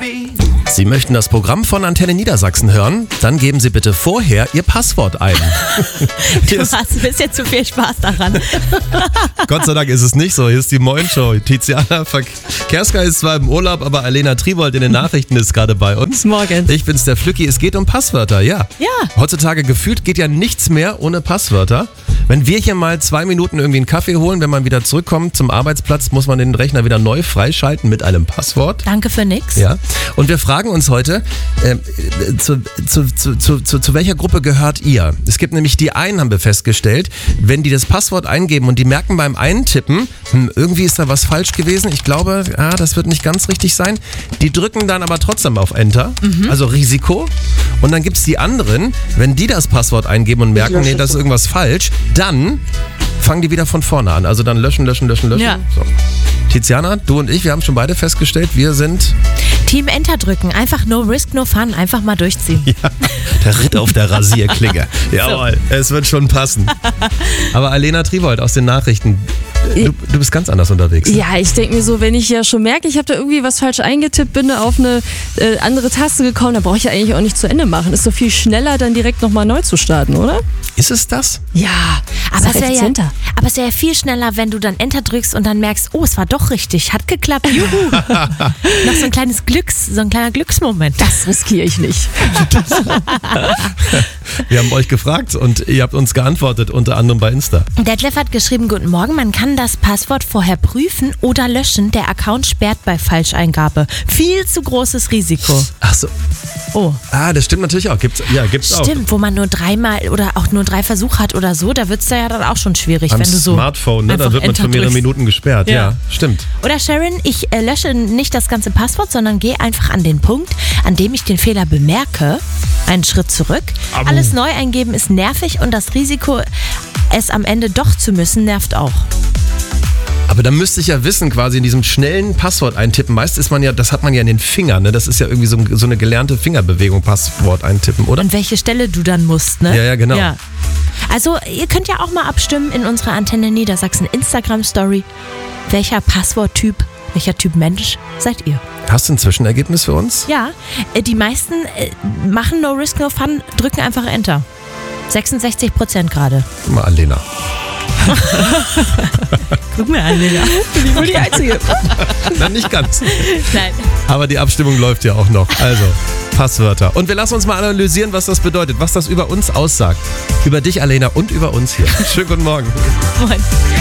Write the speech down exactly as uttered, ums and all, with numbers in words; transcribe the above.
Sie möchten das Programm von Antenne Niedersachsen hören? Dann geben Sie bitte vorher Ihr Passwort ein. Du hast ein bisschen zu viel Spaß daran. Gott sei Dank ist es nicht so. Hier ist die Moin-Show. Tiziana Verkehrska ist zwar im Urlaub, aber Alena Tribold in den Nachrichten ist gerade bei uns. Morgen. Ich bin's, der Flücki. Es geht um Passwörter, ja. Ja. Heutzutage gefühlt geht ja nichts mehr ohne Passwörter. Wenn wir hier mal zwei Minuten irgendwie einen Kaffee holen, wenn man wieder zurückkommt zum Arbeitsplatz, muss man den Rechner wieder neu freischalten mit einem Passwort. Danke für nix. Ja. Und wir fragen uns heute, äh, zu, zu, zu, zu, zu, zu welcher Gruppe gehört ihr? Es gibt nämlich die einen, haben wir festgestellt, wenn die das Passwort eingeben und die merken beim Eintippen, hm, irgendwie ist da was falsch gewesen, ich glaube, ah, das wird nicht ganz richtig sein, die drücken dann aber trotzdem auf Enter, mhm. also Risiko. Und dann gibt es die anderen, wenn die das Passwort eingeben und merken, nee, da ist irgendwas falsch, dann fangen die wieder von vorne an. Also dann löschen, löschen, löschen, löschen. Ja. So. Tiziana, du und ich, wir haben schon beide festgestellt, wir sind... Team Enter drücken. Einfach no risk, no fun. Einfach mal durchziehen. Ja, der Ritt auf der Rasierklinge. Jawohl, so. Es wird schon passen. Aber Alena Tribold aus den Nachrichten, du, du bist ganz anders unterwegs. Ne? Ja, ich denke mir so, wenn ich ja schon merke, ich habe da irgendwie was falsch eingetippt, bin auf eine äh, andere Taste gekommen, dann brauche ich ja eigentlich auch nicht zu Ende machen. Ist doch viel schneller, dann direkt nochmal neu zu starten, oder? Ist es das? Ja, aber es wäre ja, effizienter. aber es wäre ja viel schneller, wenn du dann Enter drückst und dann merkst, oh, es war doch richtig, hat geklappt, juhu. Noch so ein kleines Glücks, so ein kleiner Glücksmoment. Das riskiere ich nicht. Wir haben euch gefragt und ihr habt uns geantwortet, unter anderem bei Insta. Detlef hat geschrieben, guten Morgen, man kann das Passwort vorher prüfen oder löschen. Der Account sperrt bei Falscheingabe. Viel zu großes Risiko. Ach so. Oh. Ah, das stimmt natürlich auch. Gibt's, ja, gibt's auch. Stimmt, wo man nur dreimal oder auch nur drei Versuche hat oder so, da wird es ja dann auch schon schwierig, Am wenn du so Smartphone, ne? Da wird man Enter für mehrere drückst. Minuten gesperrt. Ja, Ja. stimmt. Oder Sharon, ich äh, lösche nicht das ganze Passwort, sondern gehe einfach an den Punkt, an dem ich den Fehler bemerke, einen Schritt zurück. Aber Alles neu eingeben ist nervig und das Risiko, es am Ende doch zu müssen, nervt auch. Aber da müsste ich ja wissen, quasi in diesem schnellen Passwort eintippen. Meist ist man ja, das hat man ja in den Fingern, ne? Das ist ja irgendwie so, so eine gelernte Fingerbewegung, Passwort eintippen, oder? Und welche Stelle du dann musst, ne? Ja, ja, genau. Ja. Also, ihr könnt ja auch mal abstimmen in unserer Antenne Niedersachsen Instagram-Story. Welcher Passworttyp, welcher Typ Mensch seid ihr? Hast du ein Zwischenergebnis für uns? Ja, äh, die meisten äh, machen No Risk, No Fun, drücken einfach Enter. sechsundsechzig Prozent gerade. Guck mal, Alena. Guck mir an, Lena. Bin ich wohl die Einzige. Nein, nicht ganz. Nein. Aber die Abstimmung läuft ja auch noch. Also, Passwörter. Und wir lassen uns mal analysieren, was das bedeutet, was das über uns aussagt. Über dich, Alena, und über uns hier. Schönen guten Morgen. Moin.